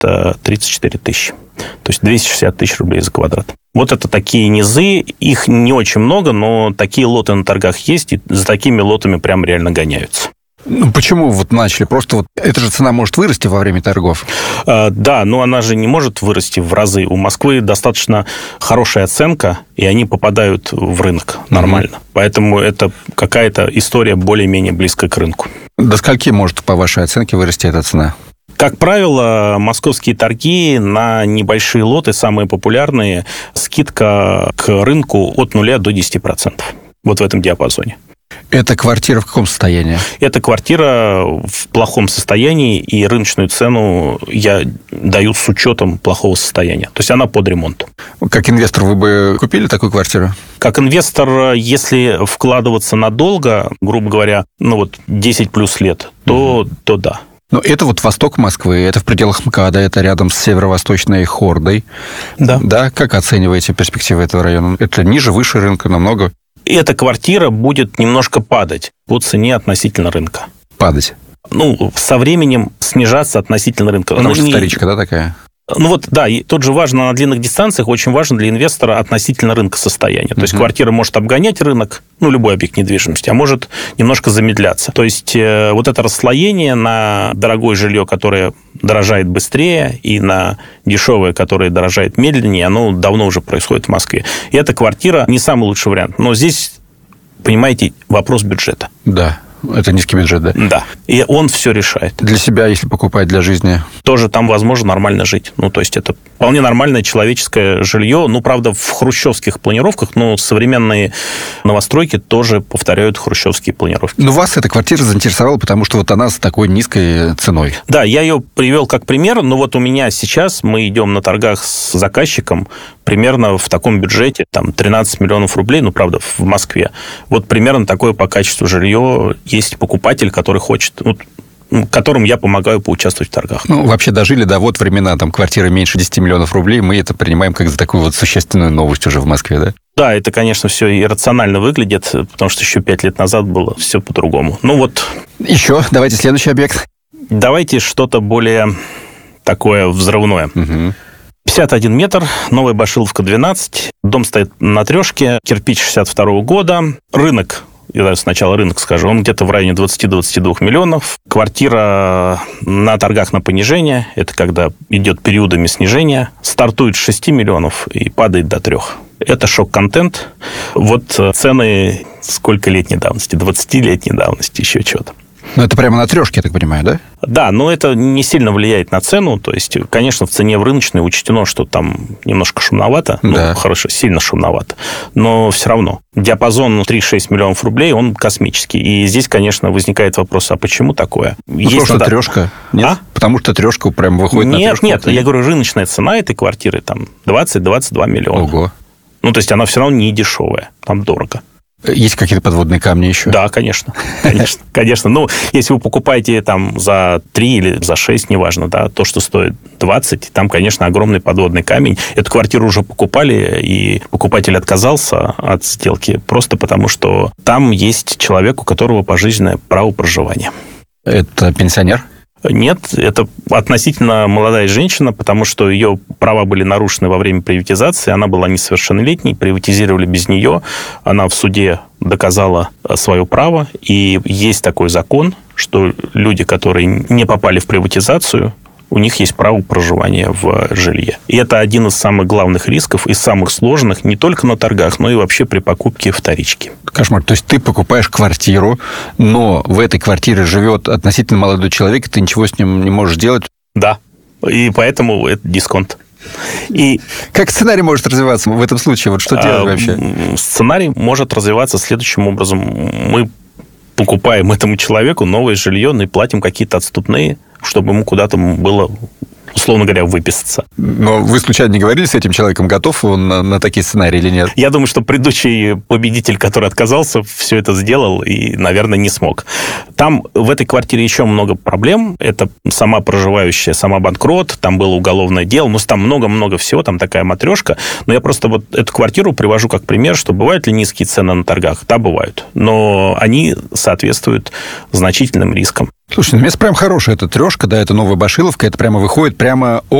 34 тысячи. То есть 260 тысяч рублей за квадрат. Вот это такие низы, их не очень много, но такие лоты на торгах есть, и за такими лотами прям реально гоняются. Ну, почему вот начали? Просто вот эта же цена может вырасти во время торгов? Да, но она же не может вырасти в разы. У Москвы достаточно хорошая оценка, и они попадают в рынок нормально. Поэтому это какая-то история более-менее близкая к рынку. До скольки может, по вашей оценке, вырасти эта цена? Как правило, московские торги на небольшие лоты, самые популярные, скидка к рынку от 0 до 10%. Вот в этом диапазоне. Эта квартира в каком состоянии? Эта квартира в плохом состоянии, и рыночную цену я даю с учетом плохого состояния. То есть она под ремонт. Как инвестор вы бы купили такую квартиру? Как инвестор, если вкладываться надолго, грубо говоря, 10 плюс лет, то да. Но это вот восток Москвы, это в пределах МКАДа, это рядом с северо-восточной Хордой. Да. Да, как оцениваете перспективы этого района? Это ниже, выше рынка намного? Эта квартира будет немножко падать по цене относительно рынка. Падать? Со временем снижаться относительно рынка. Потому что вторичка, да, такая? И тут же важно на длинных дистанциях, очень важно для инвестора относительно рынка состояния. То есть квартира может обгонять рынок, любой объект недвижимости, а может немножко замедляться. То есть вот это расслоение на дорогое жилье, которое дорожает быстрее, и на дешевое, которое дорожает медленнее, оно давно уже происходит в Москве. И эта квартира не самый лучший вариант. Но здесь, понимаете, вопрос бюджета. Да. Это низкий бюджет, да? Да. И он все решает. Для себя, если покупать для жизни? Тоже там возможно нормально жить. То есть это вполне нормальное человеческое жилье. Правда, в хрущевских планировках, но современные новостройки тоже повторяют хрущевские планировки. Но вас эта квартира заинтересовала, потому что вот она с такой низкой ценой. Да, я ее привел как пример, но вот у меня сейчас мы идем на торгах с заказчиком примерно в таком бюджете, 13 миллионов рублей, правда, в Москве. Вот примерно такое по качеству жилье есть покупатель, который хочет, которым я помогаю поучаствовать в торгах. Вообще дожили до времена, квартиры меньше 10 миллионов рублей, мы это принимаем как за такую существенную новость уже в Москве, да? Да, это, конечно, все иррационально выглядит, потому что еще 5 лет назад было все по-другому. Еще, давайте следующий объект. Давайте что-то более такое взрывное. 51 метр, Новая Башиловка, 12. Дом стоит на трешке, кирпич 62 года. Рынок, я даже сначала рынок скажу, он где-то в районе 20-22 миллионов. Квартира на торгах на понижение, это когда идет периодами снижения, стартует с 6 миллионов и падает до 3. Это шок-контент. Вот цены сколько-летней давности? 20-летней давности, еще чего-то. Это прямо на трешке, я так понимаю, да? Да, но это не сильно влияет на цену. То есть, конечно, в цене в рыночной учтено, что там немножко шумновато. Да. Хорошо, сильно шумновато. Но все равно. Диапазон 3-6 миллионов рублей, он космический. И здесь, конечно, возникает вопрос, а почему такое? Потому что трешка. Нет? Потому что трешка прям выходит на трешку. Нет, я говорю, рыночная цена этой квартиры 20-22 миллиона. Ого. То есть, она все равно не дешевая. Там дорого. Есть какие-то подводные камни еще? Да, конечно. Конечно. Если вы покупаете за 3 или за 6, неважно, да, то, что стоит 20, там, конечно, огромный подводный камень. Эту квартиру уже покупали, и покупатель отказался от сделки просто потому, что там есть человек, у которого пожизненное право проживания. Это пенсионер? Нет, это относительно молодая женщина, потому что ее права были нарушены во время приватизации, она была несовершеннолетней, приватизировали без нее, она в суде доказала свое право, и есть такой закон, что люди, которые не попали в приватизацию, у них есть право проживания в жилье. И это один из самых главных рисков и самых сложных не только на торгах, но и вообще при покупке вторички. Кошмар. То есть ты покупаешь квартиру, но в этой квартире живет относительно молодой человек, и ты ничего с ним не можешь делать? Да. И поэтому это дисконт. И как сценарий может развиваться в этом случае? Вот что делать вообще? Сценарий может развиваться следующим образом. Мы покупаем этому человеку новое жилье, и платим какие-то отступные, чтобы ему куда-то было, условно говоря, выписаться. Но вы случайно не говорили с этим человеком, готов он на такие сценарии или нет? Я думаю, что предыдущий победитель, который отказался, все это сделал и, наверное, не смог. Там в этой квартире еще много проблем. Это сама проживающая, сама банкрот, там было уголовное дело, там много-много всего, там такая матрешка. Но я просто вот эту квартиру привожу как пример, что бывают ли низкие цены на торгах? Да, бывают. Но они соответствуют значительным рискам. Слушай, ну место прям хорошее. Это трешка, да, это Новая Башиловка. Это прямо выходит прямо